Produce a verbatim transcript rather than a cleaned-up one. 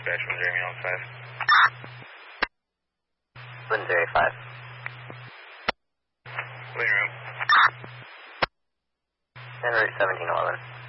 dispatch one zero one five. one zero five. Waiting room. En route seventeen eleven.